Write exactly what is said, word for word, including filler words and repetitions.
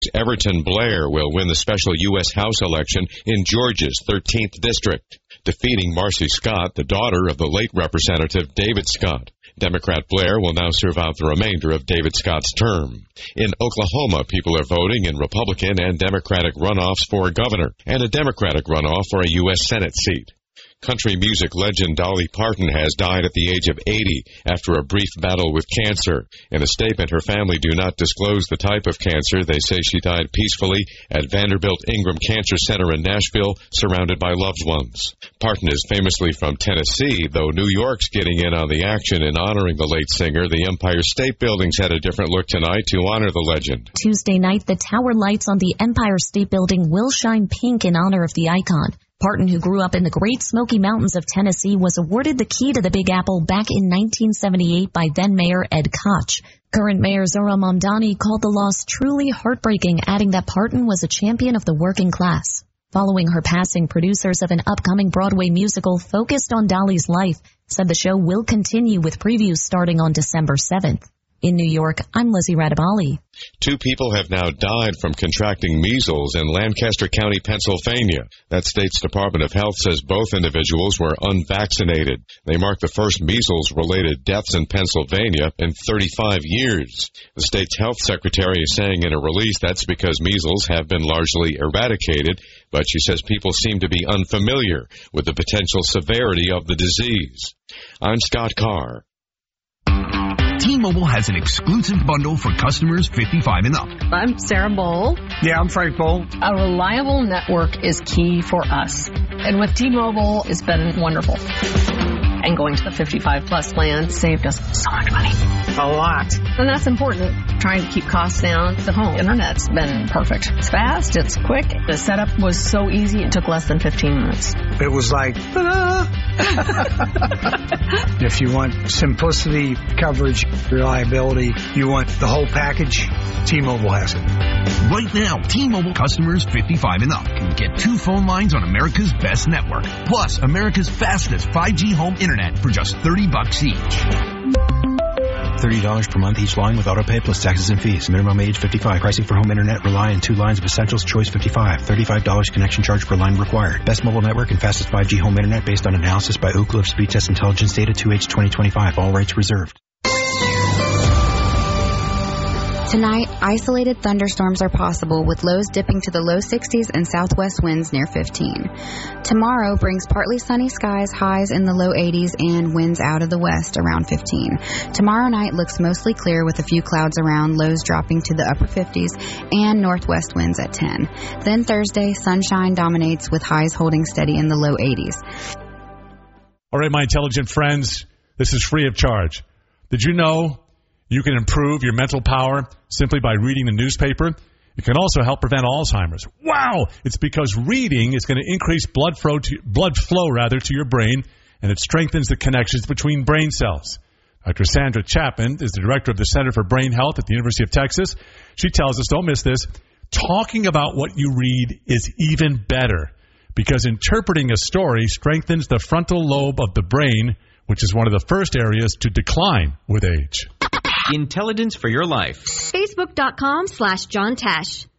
Everton Blair will win the special U S House election in Georgia's thirteenth district, defeating Marcy Scott, the daughter of the late Representative David Scott. Democrat Blair will now serve out the remainder of David Scott's term. In Oklahoma, people are voting in Republican and Democratic runoffs for governor and a Democratic runoff for a U S Senate seat. Country music legend Dolly Parton has died at the age of eighty after a brief battle with cancer. In a statement, her family do not disclose the type of cancer. They say she died peacefully at Vanderbilt Ingram Cancer Center in Nashville, surrounded by loved ones. Parton is famously from Tennessee, though New York's getting in on the action in honoring the late singer. The Empire State Building's had a different look tonight to honor the legend. Tuesday night, the tower lights on the Empire State Building will shine pink in honor of the icon. Parton, who grew up in the Great Smoky Mountains of Tennessee, was awarded the key to the Big Apple back in nineteen seventy-eight by then-Mayor Ed Koch. Current Mayor Zohra Mamdani called the loss truly heartbreaking, adding that Parton was a champion of the working class. Following her passing, producers of an upcoming Broadway musical focused on Dolly's life said the show will continue with previews starting on December seventh. In New York, I'm Lizzie Radabali. Two people have now died from contracting measles in Lancaster County, Pennsylvania. That state's Department of Health says both individuals were unvaccinated. They mark the first measles-related deaths in Pennsylvania in thirty-five years. The state's health secretary is saying in a release that's because measles have been largely eradicated, but she says people seem to be unfamiliar with the potential severity of the disease. I'm Scott Carr. T-Mobile has an exclusive bundle for customers fifty-five and up. I'm Sarah Bowl. Yeah, I'm Frank Bowl. A reliable network is key for us. And with T-Mobile, it's been wonderful. And going to the fifty-five plus plan saved us so much money. A lot. And that's important. Trying to keep costs down. The home internet's been perfect. It's fast. It's quick. The setup was so easy. It took less than fifteen minutes. It was like, ta-da! If you want simplicity, coverage, reliability, you want the whole package, T-Mobile has it. Right now, T-Mobile customers fifty-five and up can get two phone lines on America's best network, plus America's fastest five G home internet for just thirty bucks each. thirty dollars per month each line with autopay plus taxes and fees. Minimum age fifty-five. Pricing for home internet rely on two lines of Essentials Choice fifty-five. thirty-five dollars connection charge per line required. Best mobile network and fastest five G home internet based on analysis by Ookla of Speed Test Intelligence Data two H twenty twenty-five. All rights reserved. Tonight, isolated thunderstorms are possible with lows dipping to the low sixties and southwest winds near fifteen. Tomorrow brings partly sunny skies, highs in the low eighties, and winds out of the west around fifteen. Tomorrow night looks mostly clear with a few clouds around, lows dropping to the upper fifties, and northwest winds at ten. Then Thursday, sunshine dominates with highs holding steady in the low eighties. All right, my intelligent friends, this is free of charge. Did you know you can improve your mental power simply by reading the newspaper? It can also help prevent Alzheimer's. Wow! It's because reading is going to increase blood flow, to, blood flow rather, to your brain, and it strengthens the connections between brain cells. Doctor Sandra Chapman is the director of the Center for Brain Health at the University of Texas. She tells us, don't miss this, talking about what you read is even better because interpreting a story strengthens the frontal lobe of the brain, which is one of the first areas to decline with age. Intelligence for your life. Facebook.com slash John Tesh.